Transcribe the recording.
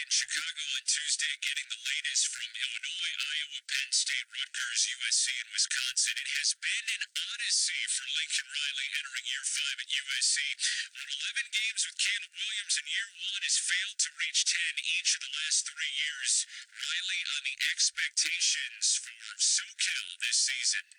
In Chicago on Tuesday, getting the latest from Illinois, Iowa, Penn State, Rutgers, USC, and Wisconsin. It has been an odyssey for Lincoln Riley entering year 5 at USC. On 11 games with Caleb Williams in year 1, has failed to reach 10 each of the last 3 years. Riley on the expectations for SoCal this season.